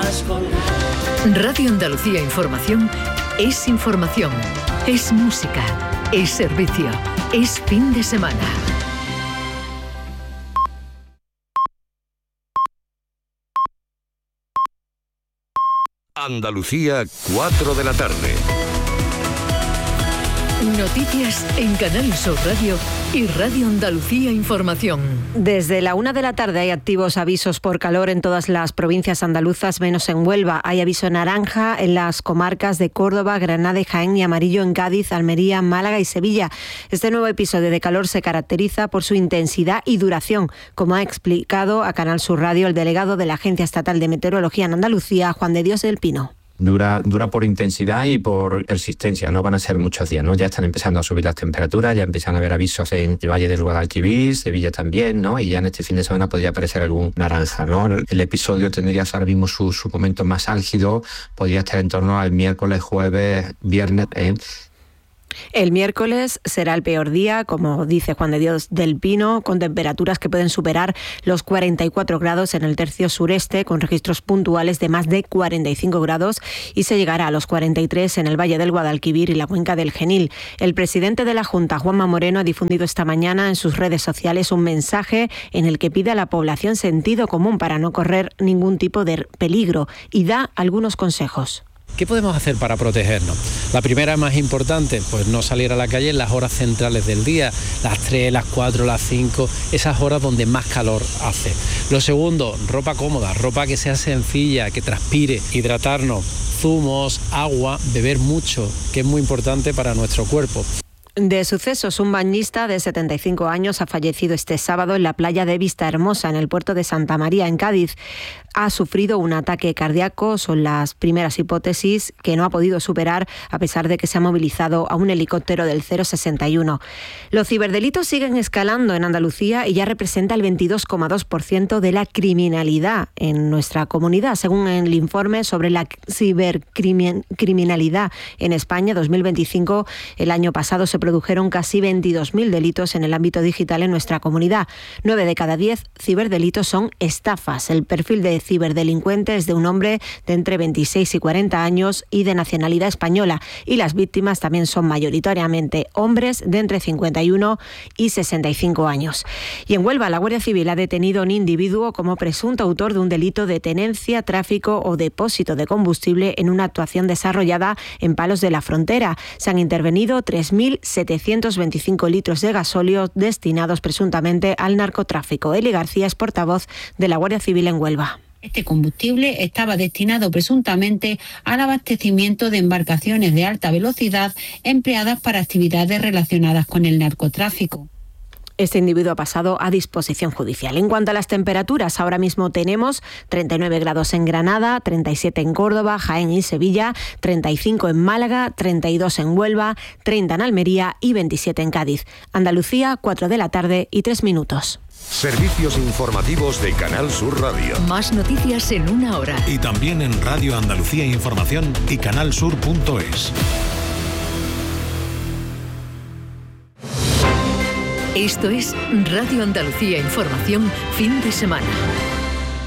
estás colgado. Radio Andalucía Información es información, es música, es servicio, es fin de semana. Andalucía, 4 de la tarde. Noticias en Canal Sur Radio y Radio Andalucía Información. Desde la 1 de la tarde hay activos avisos por calor en todas las provincias andaluzas, menos en Huelva. Hay aviso naranja en las comarcas de Córdoba, Granada y Jaén, y amarillo en Cádiz, Almería, Málaga y Sevilla. Este nuevo episodio de calor se caracteriza por su intensidad y duración, como ha explicado a Canal Sur Radio el delegado de la Agencia Estatal de Meteorología en Andalucía, Juan de Dios del Pino. Dura por intensidad y por persistencia, no van a ser muchos días, ¿no? Ya están empezando a subir las temperaturas, ya empiezan a haber avisos en el Valle del Guadalquivir, Sevilla también, ¿no? Y ya en este fin de semana podría aparecer algún naranja, ¿no? El episodio tendría ahora mismo su momento más álgido, podría estar en torno al miércoles, jueves, viernes, El miércoles será el peor día, como dice Juan de Dios del Pino, con temperaturas que pueden superar los 44 grados en el tercio sureste, con registros puntuales de más de 45 grados, y se llegará a los 43 en el Valle del Guadalquivir y la cuenca del Genil. El presidente de la Junta, Juanma Moreno, ha difundido esta mañana en sus redes sociales un mensaje en el que pide a la población sentido común para no correr ningún tipo de peligro y da algunos consejos. ¿Qué podemos hacer para protegernos? La primera, más importante, pues no salir a la calle en las horas centrales del día, las 3, las 4, las 5, esas horas donde más calor hace. Lo segundo, ropa cómoda, ropa que sea sencilla, que transpire, hidratarnos, zumos, agua, beber mucho, que es muy importante para nuestro cuerpo. De sucesos, un bañista de 75 años ha fallecido este sábado en la playa de Vista Hermosa, en el puerto de Santa María, en Cádiz. Ha sufrido un ataque cardíaco, son las primeras hipótesis, que no ha podido superar a pesar de que se ha movilizado a un helicóptero del 061. Los ciberdelitos siguen escalando en Andalucía y ya representa el 22,2% de la criminalidad en nuestra comunidad, según el informe sobre la cibercriminalidad en España 2025. El año pasado se produjeron casi 22.000 delitos en el ámbito digital en nuestra comunidad. 9 de cada 10 ciberdelitos son estafas. El perfil de ciberdelincuente es de un hombre de entre 26 y 40 años y de nacionalidad española, y las víctimas también son mayoritariamente hombres de entre 51 y 65 años. Y en Huelva, la Guardia Civil ha detenido a un individuo como presunto autor de un delito de tenencia, tráfico o depósito de combustible en una actuación desarrollada en Palos de la Frontera. Se han intervenido 3.725 litros de gasóleo destinados presuntamente al narcotráfico. Eli García es portavoz de la Guardia Civil en Huelva. Este combustible estaba destinado presuntamente al abastecimiento de embarcaciones de alta velocidad empleadas para actividades relacionadas con el narcotráfico. Este individuo ha pasado a disposición judicial. En cuanto a las temperaturas, ahora mismo tenemos 39 grados en Granada, 37 en Córdoba, Jaén y Sevilla, 35 en Málaga, 32 en Huelva, 30 en Almería y 27 en Cádiz. Andalucía, 4 de la tarde y 3 minutos. Servicios informativos de Canal Sur Radio. Más noticias en una hora. Y también en Radio Andalucía Información y canalsur.es. Esto es Radio Andalucía Información, fin de semana.